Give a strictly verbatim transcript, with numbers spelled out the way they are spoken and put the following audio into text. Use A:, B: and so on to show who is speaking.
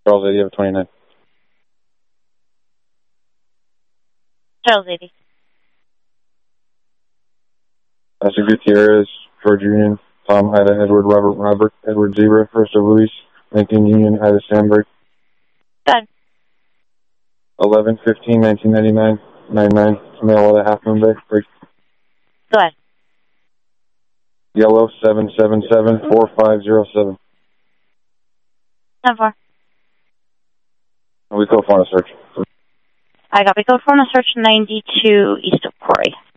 A: Charles eighty of twenty-nine.
B: Charles eighty.
A: Master Gutierrez, George Union, Tom, Ida, Edward, Robert, Robert, Edward Zebra, First of Luis, Lincoln Union, Ida Sandberg.
B: Good.
A: eleven fifteen nineteen ninety-nine, ninety-nine, Mail at Half Moon Bay, break.
B: Go ahead.
A: Yellow, seven seven seven four five zero seven.
B: ten four.
A: We go for a search.
B: I got we go for a search ninety-two east of Quarry.